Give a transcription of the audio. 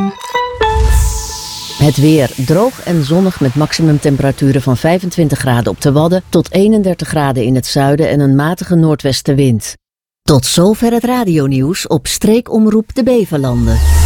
Het weer droog en zonnig met maximumtemperaturen van 25 graden op de Wadden tot 31 graden in het zuiden en een matige noordwestenwind. Tot zover het radionieuws op streekomroep de Beverlanden.